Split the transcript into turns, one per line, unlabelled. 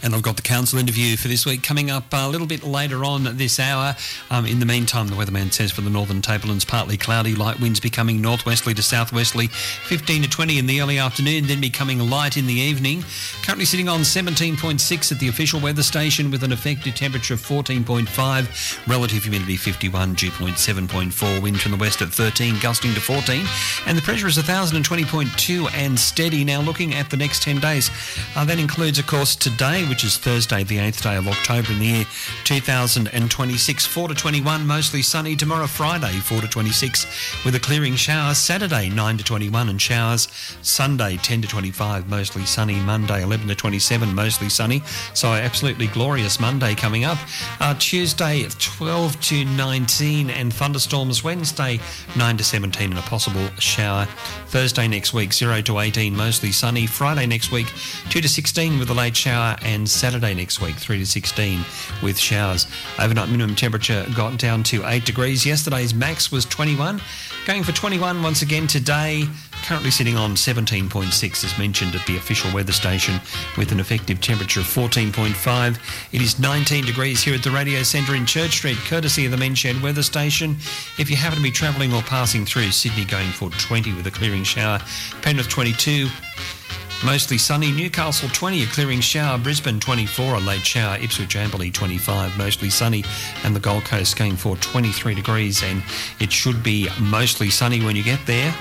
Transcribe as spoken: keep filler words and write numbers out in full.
And I've got the council interview for this week coming up a little bit later on this hour. Um, in the meantime, the weatherman says for the northern tablelands, partly cloudy, light winds becoming northwesterly to southwesterly, fifteen to twenty in the early afternoon, then becoming light in the evening. Currently sitting on seventeen point six at the official weather station with an effective temperature of fourteen point five, relative humidity fifty-one, dew point seven point four, wind from the west at thirteen, gusting to fourteen, and the pressure is one thousand twenty point two and steady. Now looking at the next ten days, uh, that includes, of course, today, which is Thursday, the eighth day of October in the year two thousand twenty-six, four to twenty-one, mostly sunny. Tomorrow, Friday, four to twenty-six, with a clearing shower. Saturday, nine to twenty-one and showers. Sunday, ten to twenty-five, mostly sunny. Monday, eleven to twenty-seven, mostly sunny. So absolutely glorious Monday coming up. Uh, Tuesday, twelve to nineteen and thunderstorms. Wednesday, nine to seventeen and a possible shower. Thursday next week, zero to eighteen, mostly sunny. Friday next week, two to sixteen with a late shower, and Saturday next week, three to sixteen with showers. Overnight minimum temperature got down to eight degrees. Yesterday's max was twenty-one. Going for twenty-one once again today. Currently sitting on seventeen point six, as mentioned, at the official weather station with an effective temperature of fourteen point five. It is nineteen degrees here at the Radio Centre in Church Street, courtesy of the Menshed Weather Station. If you happen to be travelling or passing through, Sydney going for twenty with a clearing shower. Penrith twenty-two. Mostly sunny. Newcastle twenty, a clearing shower. Brisbane twenty-four, a late shower. Ipswich Amberley twenty-five, mostly sunny. And the Gold Coast going for twenty-three degrees, and it should be mostly sunny when you get there.